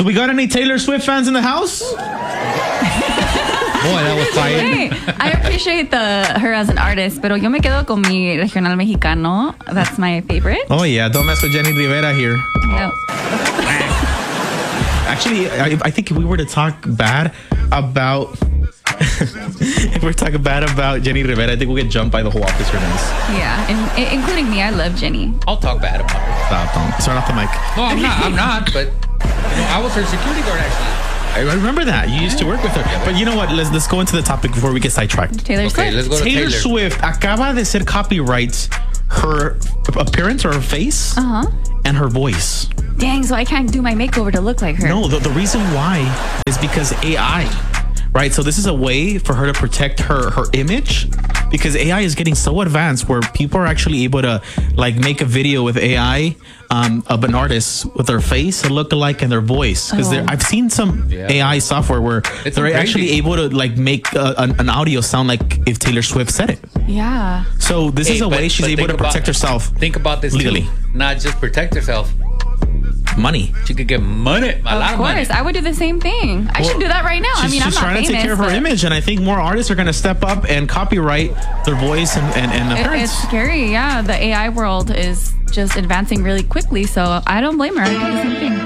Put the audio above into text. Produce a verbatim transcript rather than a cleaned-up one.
Do we got any Taylor Swift fans in the house? Boy, that was quiet. Hey, I appreciate the her as an artist, pero yo me quedo con mi regional mexicano. That's my favorite. Oh yeah, don't mess with Jenny Rivera here. No. Actually, I, I think if we were to talk bad about if we're talking bad about Jenny Rivera, I think we'll get jumped by the whole office for this. Yeah, in, in, including me. I love Jenny. I'll talk bad about her. Stop, don't. Start off the mic. No, I'm not. I'm not. But you know, I was her security guard actually. I remember that. You used to work with her. But you know what? Let's let's go into the topic before we get sidetracked. Taylor Okay, Swift. let's go to Taylor, Taylor. Swift acaba de ser copyrights her appearance or her face Uh huh. and her voice. Dang, so I can't do my makeover to look like her. No, the, the reason why is because A I, right? So this is a way for her to protect her her image, because A I is getting so advanced where people are actually able to like make a video with A I um, of an artist with their face, a lookalike, and their voice. Because Oh. I've seen some Yeah. A I software where It's they're crazy. actually able to like make uh, an, an audio sound like if Taylor Swift said it. Yeah. So this Hey, is a but- way she's but able think to protect about- herself. Think about this Legally. too. Not just protect herself. Money. She could get money. A lot Of of money. course, I would do the same thing. I should do that right now. She's, I mean, she's I'm not trying famous, to take care of her but image, and I think more artists are going to step up and copyright their voice and, and, and it- appearance. it's scary. Yeah, the A I world is just advancing really quickly, so I don't blame her. I do the same thing.